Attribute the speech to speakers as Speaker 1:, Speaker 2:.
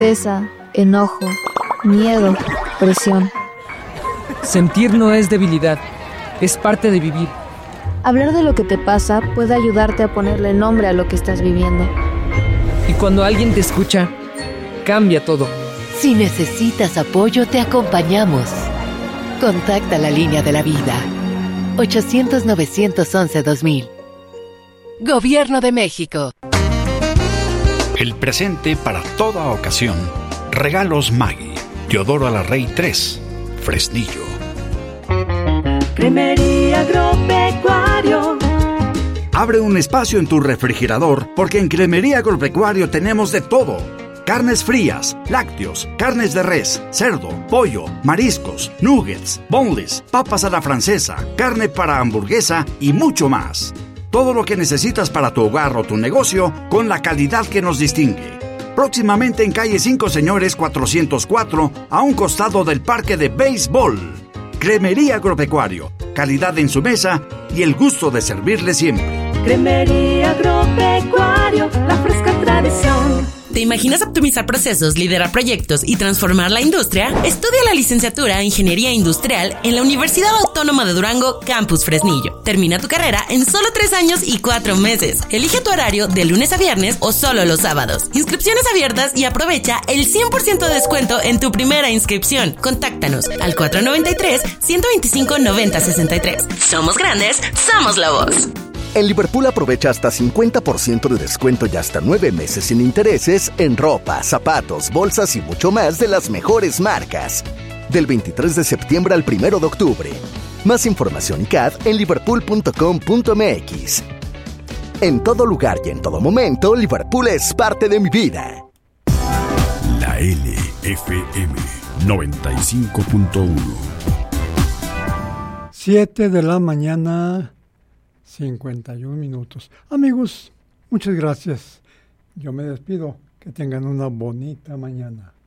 Speaker 1: tristeza, enojo, miedo, presión.
Speaker 2: Sentir no es debilidad, es parte de vivir.
Speaker 1: Hablar de lo que te pasa puede ayudarte a ponerle nombre a lo que estás viviendo.
Speaker 2: Y cuando alguien te escucha, cambia todo.
Speaker 3: Si necesitas apoyo, te acompañamos. Contacta la línea de la vida. 800-911-2000. Gobierno de México.
Speaker 4: El presente para toda ocasión. Regalos Maggi. Teodoro Alarrey 3. Fresnillo.
Speaker 5: Cremería Agropecuario.
Speaker 6: Abre un espacio en tu refrigerador porque en Cremería Agropecuario tenemos de todo. Carnes frías, lácteos, carnes de res, cerdo, pollo, mariscos, nuggets, boneless, papas a la francesa, carne para hamburguesa y mucho más. Todo lo que necesitas para tu hogar o tu negocio con la calidad que nos distingue. Próximamente en calle 5 Señores 404, a un costado del parque de béisbol. Cremería Agropecuario, calidad en su mesa y el gusto de servirle siempre.
Speaker 5: Cremería Agropecuario, la fresca tradición.
Speaker 7: ¿Te imaginas optimizar procesos, liderar proyectos y transformar la industria? Estudia la licenciatura en Ingeniería Industrial en la Universidad Autónoma de Durango, Campus Fresnillo. Termina tu carrera en solo 3 años y 4 meses. Elige tu horario de lunes a viernes o solo los sábados. Inscripciones abiertas y aprovecha el 100% de descuento en tu primera inscripción. Contáctanos al 493-125-9063. Somos grandes, somos la voz.
Speaker 8: En Liverpool aprovecha hasta 50% de descuento y hasta 9 meses sin intereses en ropa, zapatos, bolsas y mucho más de las mejores marcas. Del 23 de septiembre al 1 de octubre. Más información y CAD en liverpool.com.mx. En todo lugar y en todo momento, Liverpool es parte de mi vida.
Speaker 9: La LFM 95.1.
Speaker 10: 7 de la mañana, 51 minutos. Amigos, muchas gracias. Yo me despido. Que tengan una bonita mañana.